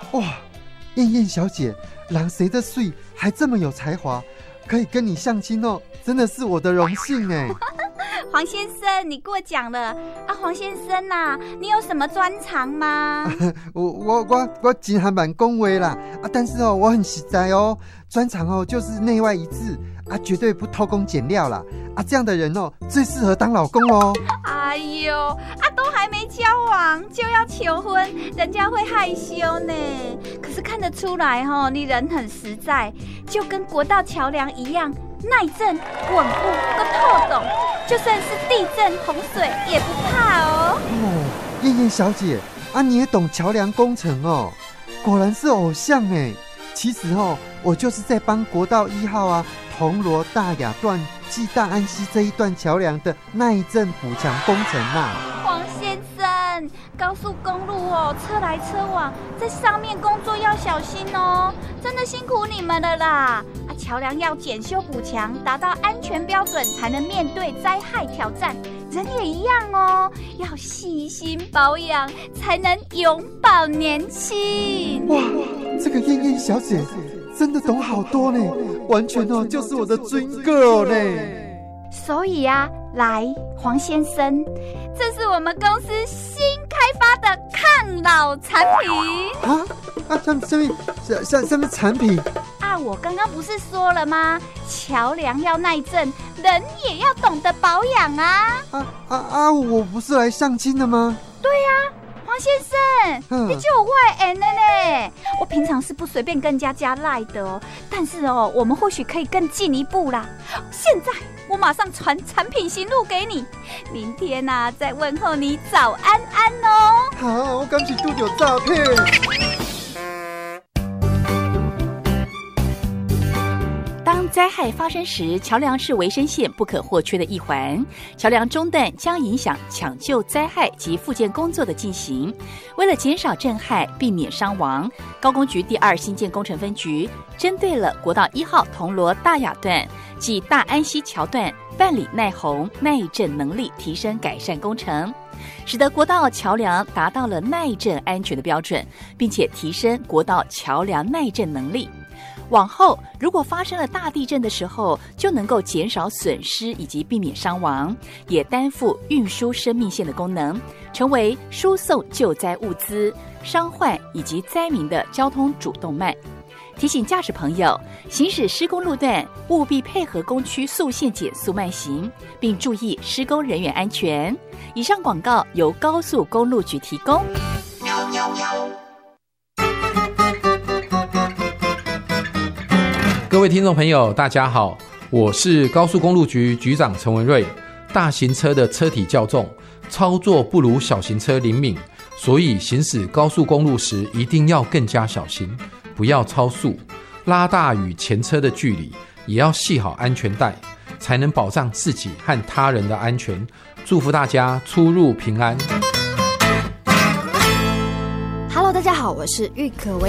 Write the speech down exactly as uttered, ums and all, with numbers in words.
哇，燕燕小姐，人谁的水还这么有才华，可以跟你相亲哦，真的是我的荣幸哎。 黄先生，你过奖了啊！黄先生呐、啊，你有什么专长吗？ 我我我我真还蛮恭维啦啊，但是哦，我很实在哦，专长哦就是内外一致啊，绝对不偷工减料啦啊，这样的人哦最适合当老公哦。 哎呦啊，都还没交往就要求婚，人家会害羞呢。可是看得出来哦，你人很实在，就跟国道桥梁一样。耐震、稳固跟透懂，就算是地震、洪水也不怕哦。 哦，燕燕小姐啊，你也懂桥梁工程哦，果然是偶像哎。其实哦，我就是在帮国道一号啊，铜锣大雅段暨大安溪这一段桥梁的耐震补强工程呐。 黄先生，高速公路哦，车来车往，在上面工作要小心哦，真的辛苦你们了啦。啊，桥梁要检修补强，达到安全标准，才能面对灾害挑战。人也一样哦，要细心保养，才能永葆年轻。 哇，这个燕燕小姐真的懂好多呢，完全哦就是我的 dream girl 呢。 所以啊，来，黄先生，这是我们公司新开发的抗老产品啊啊！什么什么什什么产品啊？我刚刚不是说了吗？桥梁要耐震，人也要懂得保养啊！ 啊啊啊！我不是来相亲的吗？ 对呀、啊。黄先生，嗯、你就有外人了呢。我平常是不随便跟人家加赖的哦，但是哦，我们或许可以更进一步啦。现在我马上传产品型录给你，明天啊再问候你早安安哦。 好，我赶紧丢丢照片。 当灾害发生时，桥梁是维生线不可或缺的一环。桥梁中断将影响抢救灾害及复健工作的进行。为了减少震害，避免伤亡，高工局第二新建工程分局针对了国道一号铜锣大雅段及大安溪桥段，办理耐洪、耐震能力提升改善工程，使得国道桥梁达到了耐震安全的标准，并且提升国道桥梁耐震能力。往后如果发生了大地震的时候，就能够减少损失以及避免伤亡，也担负运输生命线的功能，成为输送救灾物资、伤患以及灾民的交通主动脉。提醒驾驶朋友，行驶施工路段务必配合工区速限减速慢行，并注意施工人员安全。以上广告由高速公路局提供。 各位听众朋友大家好，我是高速公路局局长陈文瑞。大型车的车体较重，操作不如小型车灵敏，所以行驶高速公路时一定要更加小心，不要超速，拉大与前车的距离，也要系好安全带，才能保障自己和他人的安全。祝福大家出入平安。 Hello， 大家好，我是郁可唯。